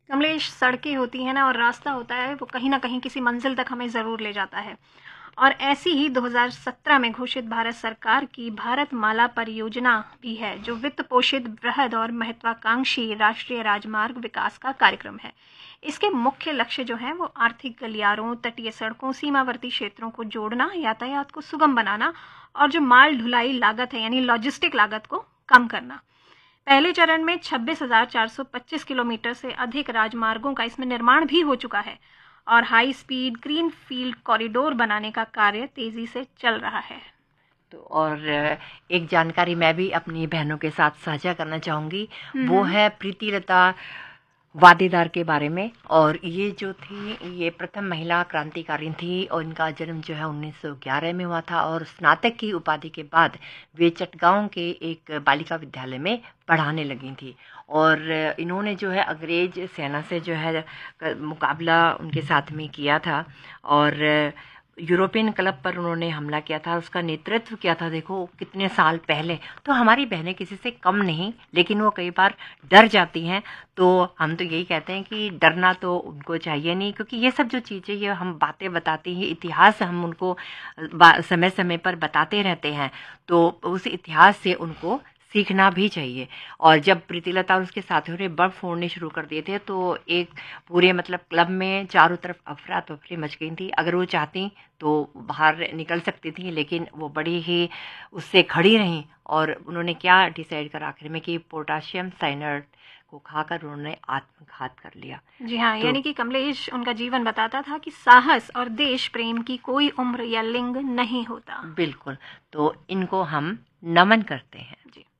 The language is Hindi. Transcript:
कमलेश, सड़कें होती हैं ना और रास्ता होता है, वो कहीं न कहीं किसी मंज़िल तक हमें ज़रूर ले जाता है। और ऐसी ही 2017 में घोषित भारत सरकार की भारतमाला परियोजना भी है, जो वित्त पोषित बृहद और महत्वाकांक्षी राष्ट्रीय राजमार्ग विकास का कार्यक्रम है। इसके मुख्य लक्ष्य जो हैं वो आर्थिक गलियारों, तटीय सड़कों, सीमावर्ती क्षेत्रों को जोड़ना, यातायात को सुगम बनाना और जो माल ढुलाई लागत है यानी लॉजिस्टिक लागत को कम करना। पहले चरण में 26,425 किलोमीटर से अधिक राजमार्गों का इसमें निर्माण भी हो चुका है और high speed green field corridor बनाने का कार्य तेजी से चल रहा है। तो और एक जानकारी मैं भी अपनी बहनों के साथ साझा करना चाहूँगी, वो है प्रीतिलता वादेदार के बारे में। और ये जो थी, ये प्रथम महिला क्रांतिकारी थी और इनका जन्म जो है 1911 में हुआ था और स्नातक की उपाधि के बाद वे चटगांव के एक बालिका विद्यालय में पढ़ाने लगी थी। और इन्होंने जो है अंग्रेज सेना से जो है मुकाबला उनके साथ में किया था और यूरोपियन क्लब पर उन्होंने हमला किया था, उसका नेतृत्व किया था। देखो कितने साल पहले। तो हमारी बहनें किसी से कम नहीं, लेकिन वो कई बार डर जाती हैं। तो हम तो यही कहते हैं कि डरना तो उनको चाहिए नहीं, क्योंकि ये सब जो चीज़ें ये हम बातें बताते हैं, इतिहास हम उनको समय समय पर बताते रहते हैं, तो उस इतिहास से उनको सीखना भी चाहिए। और जब प्रीतिलता और उसके साथियों ने बम फोड़ने शुरू कर दिए थे, तो एक पूरे मतलब क्लब में चारों तरफ अफरा तफरी मच गई थी। अगर वो चाहती तो बाहर निकल सकती थी, लेकिन वो बड़ी ही उससे खड़ी रहीं और उन्होंने क्या डिसाइड करा आखिर में कि पोटाशियम साइनाइड को खाकर उन्होंने आत्मघात कर लिया। जी हाँ, तो यानी कि कमलेश, उनका जीवन बताता था कि साहस और देश प्रेम की कोई उम्र या लिंग नहीं होता। बिल्कुल, तो इनको हम नमन करते हैं। जी।